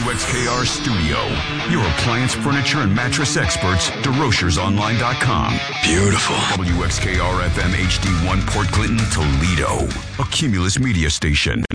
WXKR studio. Your appliance, furniture, and mattress experts, DeRochersOnline.com. Beautiful. WXKR FM HD1 Port Clinton, Toledo. A Cumulus media station.